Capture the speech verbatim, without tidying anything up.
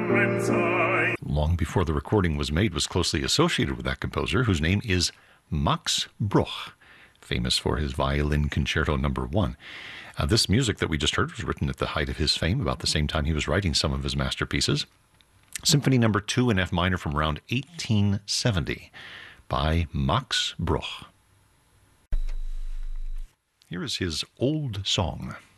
long before the recording was made, was closely associated with that composer, whose name is Max Bruch, famous for his Violin Concerto Number One. Uh, this music that we just heard was written at the height of his fame, about the same time he was writing some of his masterpieces. Symphony Number Two in F minor from around eighteen seventy by Max Bruch. Here is his Old Song.